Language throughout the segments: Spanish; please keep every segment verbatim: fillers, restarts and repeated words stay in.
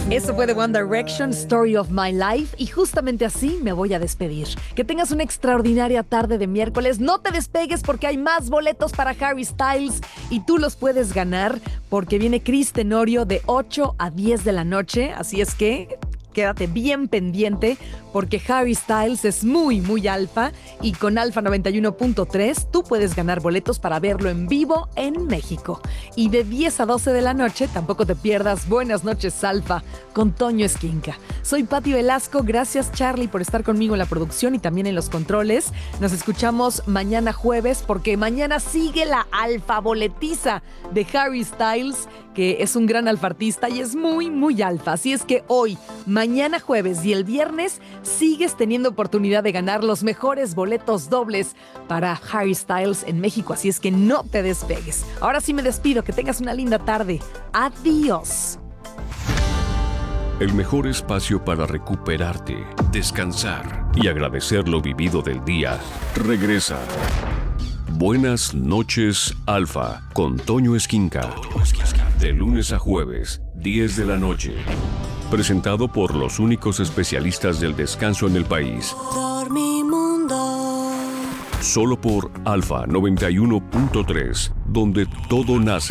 Eso fue de One Direction, Story of My Life, y justamente así me voy a despedir. Que tengas una extraordinaria tarde de miércoles. No te despegues porque hay más boletos para Harry Styles y tú los puedes ganar porque viene Chris Tenorio de ocho a diez de la noche. Así es que quédate bien pendiente porque Harry Styles es muy, muy alfa y con Alfa noventa y uno punto tres tú puedes ganar boletos para verlo en vivo en México. Y de diez a doce de la noche tampoco te pierdas Buenas noches Alfa con Toño Esquinca. Soy Pati Velasco, gracias Charlie por estar conmigo en la producción y también en los controles. Nos escuchamos mañana jueves porque mañana sigue la alfa boletiza de Harry Styles, que es un gran alfartista y es muy, muy alfa. Así es que hoy, mañana jueves y el viernes sigues teniendo oportunidad de ganar los mejores boletos dobles para Harry Styles en México. Así es que no te despegues. Ahora sí me despido, que tengas una linda tarde. Adiós. El mejor espacio para recuperarte, descansar y agradecer lo vivido del día regresa. Buenas noches, Alfa, con Toño Esquinca. De lunes a jueves, diez de la noche. Presentado por los únicos especialistas del descanso en el país. Dormimundo. Solo por Alfa noventa y uno punto tres, donde todo nace.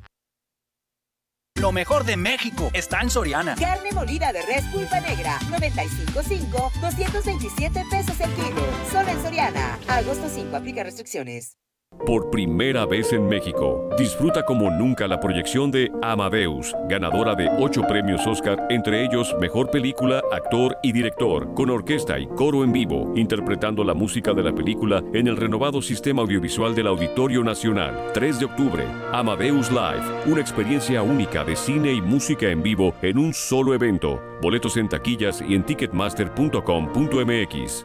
Lo mejor de México está en Soriana. Carne molida de res pulpa negra, noventa y cinco punto cinco, doscientos veintisiete pesos el kilo. Solo en Soriana. Agosto cinco, aplica restricciones. Por primera vez en México, disfruta como nunca la proyección de Amadeus, ganadora de ocho premios Oscar, entre ellos Mejor Película, Actor y Director, con orquesta y coro en vivo, interpretando la música de la película en el renovado sistema audiovisual del Auditorio Nacional. tres de octubre, Amadeus Live, una experiencia única de cine y música en vivo en un solo evento. Boletos en taquillas y en ticketmaster punto com punto m x.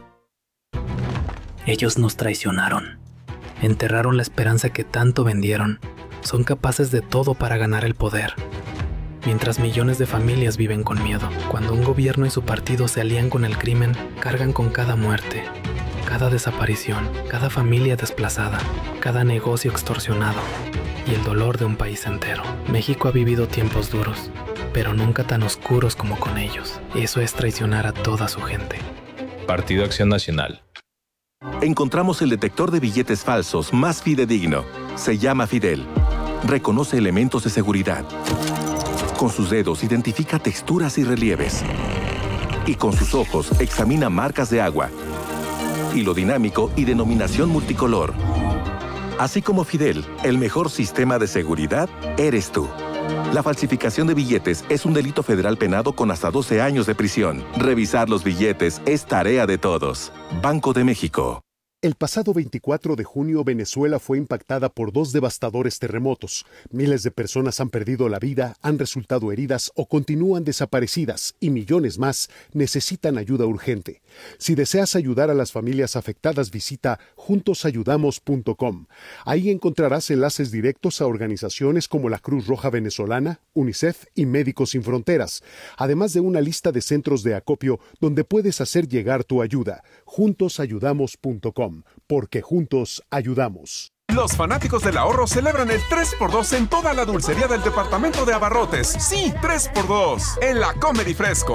Ellos nos traicionaron. Enterraron la esperanza que tanto vendieron. Son capaces de todo para ganar el poder. Mientras millones de familias viven con miedo. Cuando un gobierno y su partido se alían con el crimen, cargan con cada muerte, cada desaparición, cada familia desplazada, cada negocio extorsionado y el dolor de un país entero. México ha vivido tiempos duros, pero nunca tan oscuros como con ellos. Eso es traicionar a toda su gente. Partido Acción Nacional. Encontramos el detector de billetes falsos más fidedigno. Se llama Fidel. Reconoce elementos de seguridad. Con sus dedos identifica texturas y relieves. Y con sus ojos examina marcas de agua, hilo dinámico y denominación multicolor. Así como Fidel, el mejor sistema de seguridad eres tú. La falsificación de billetes es un delito federal penado con hasta doce años de prisión. Revisar los billetes es tarea de todos. Banco de México. El pasado veinticuatro de junio, Venezuela fue impactada por dos devastadores terremotos. Miles de personas han perdido la vida, han resultado heridas o continúan desaparecidas y millones más necesitan ayuda urgente. Si deseas ayudar a las familias afectadas, visita juntos ayudamos punto com. Ahí encontrarás enlaces directos a organizaciones como la Cruz Roja Venezolana, UNICEF y Médicos Sin Fronteras, además de una lista de centros de acopio donde puedes hacer llegar tu ayuda. juntos ayudamos punto com. Porque juntos ayudamos. Los fanáticos del ahorro celebran el tres por dos en toda la dulcería del departamento de abarrotes. Sí, tres por dos en la Comedy Fresco.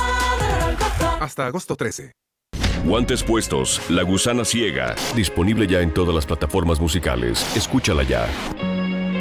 Hasta agosto trece. Guantes puestos, La Gusana Ciega. Disponible ya en todas las plataformas musicales. Escúchala ya.